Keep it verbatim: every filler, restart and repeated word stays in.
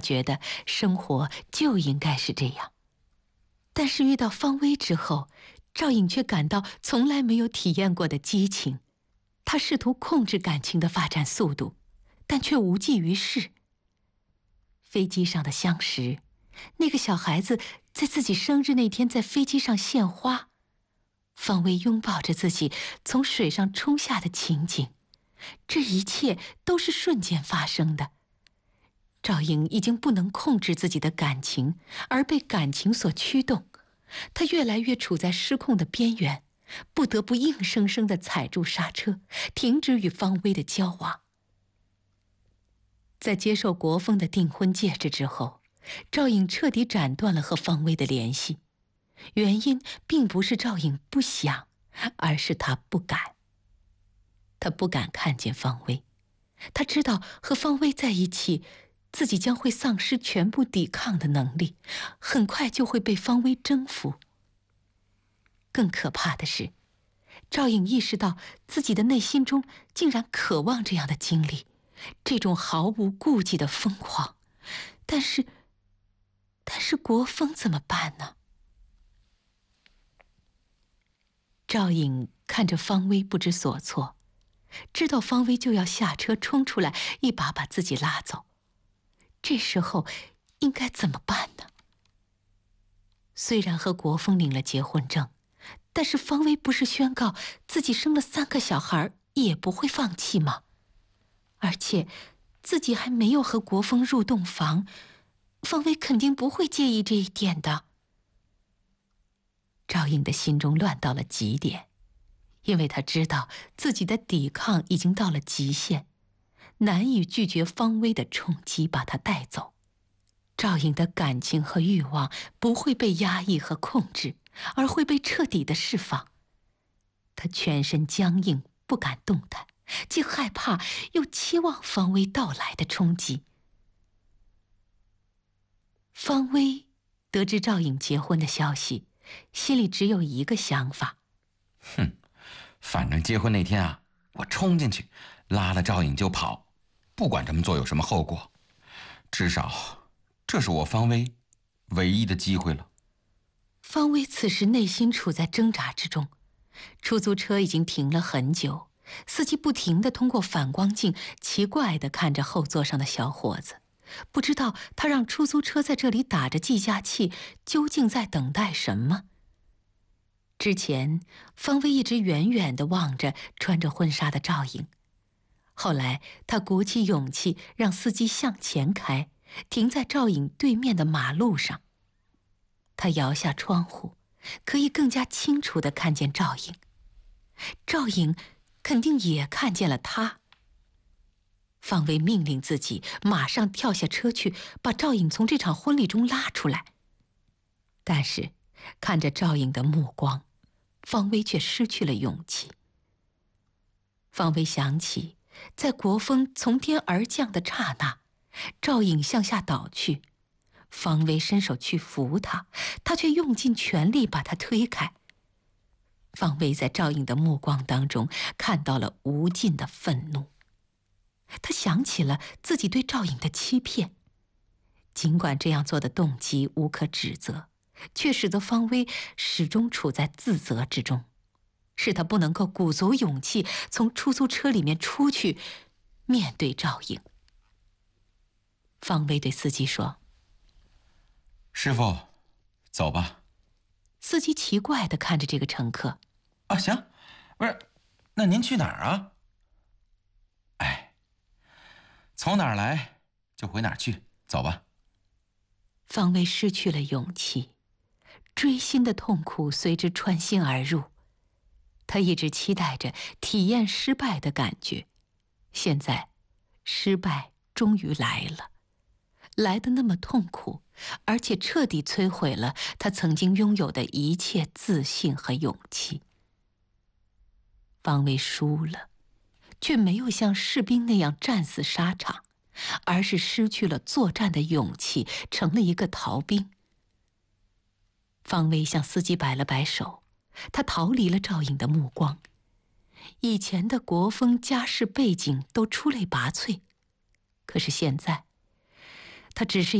觉得生活就应该是这样。但是遇到方薇之后，赵颖却感到从来没有体验过的激情。她试图控制感情的发展速度，但却无济于事。飞机上的相识，那个小孩子在自己生日那天在飞机上献花，方薇拥抱着自己从水上冲下的情景，这一切都是瞬间发生的。赵颖已经不能控制自己的感情，而被感情所驱动，她越来越处在失控的边缘，不得不硬生生地踩住刹车，停止与方薇的交往。在接受国风的订婚戒指之后，赵颖彻底斩断了和方薇的联系。原因并不是赵颖不想，而是她不敢。她不敢看见方薇，她知道和方薇在一起，自己将会丧失全部抵抗的能力，很快就会被方薇征服。更可怕的是，赵颖意识到自己的内心中竟然渴望这样的经历，这种毫无顾忌的疯狂。但是，但是国风怎么办呢？赵颖看着方薇不知所措，知道方薇就要下车冲出来，一把把自己拉走。这时候应该怎么办呢？虽然和国风领了结婚证，但是方薇不是宣告自己生了三个小孩也不会放弃吗？而且自己还没有和国风入洞房，方薇肯定不会介意这一点的。赵颖的心中乱到了极点，因为她知道自己的抵抗已经到了极限，难以拒绝方薇的冲击把她带走。赵颖的感情和欲望不会被压抑和控制，而会被彻底的释放。她全身僵硬，不敢动弹，既害怕又期望方薇到来的冲击。方薇得知赵颖结婚的消息，心里只有一个想法： 哼，反正结婚那天啊，我冲进去，拉了赵颖就跑，不管这么做有什么后果，至少这是我方薇唯一的机会了。 方薇此时内心处在挣扎之中，出租车已经停了很久，司机不停地通过反光镜奇怪地看着后座上的小伙子，不知道他让出租车在这里打着计价器究竟在等待什么。之前方薇一直远远地望着穿着婚纱的赵颖，后来他鼓起勇气让司机向前开，停在赵颖对面的马路上。他摇下窗户，可以更加清楚地看见赵颖。赵颖肯定也看见了他。方薇命令自己马上跳下车去，把赵颖从这场婚礼中拉出来。但是看着赵颖的目光，方薇却失去了勇气。方薇想起在国风从天而降的刹那，赵颖向下倒去，方薇伸手去扶他，他却用尽全力把他推开。方薇在赵颖的目光当中看到了无尽的愤怒，他想起了自己对赵颖的欺骗，尽管这样做的动机无可指责，却使得方薇始终处在自责之中，使他不能够鼓足勇气从出租车里面出去，面对赵颖。方薇对司机说：“ 师傅，走吧。” 司机奇怪地看着这个乘客。 啊，行，不是，那您去哪儿啊？哎，从哪儿来就回哪儿去，走吧。 方薇失去了勇气，锥心的痛苦随之穿心而入。他一直期待着体验失败的感觉，现在失败终于来了，来得那么痛苦，而且彻底摧毁了他曾经拥有的一切自信和勇气。方薇输了，却没有像士兵那样战死沙场，而是失去了作战的勇气，成了一个逃兵。方薇向司机摆了摆手，他逃离了赵颖的目光。以前的国风家世背景都出类拔萃，可是现在，他只是